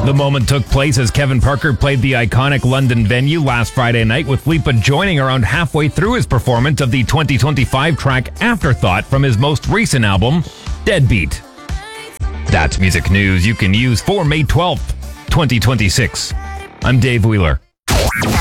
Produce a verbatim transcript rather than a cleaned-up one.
The moment took place as Kevin Parker played the iconic London venue last Friday night, with Lipa joining around halfway through his performance of the twenty twenty-five track Afterthought from his most recent album, Deadbeat. That's music news you can use for May twelfth, twenty twenty-six. I'm Dave Wheeler.